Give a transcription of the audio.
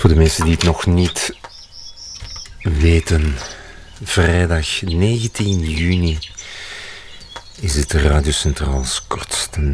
Voor de mensen die het nog niet weten, vrijdag 19 juni is het Radio Centraals kortste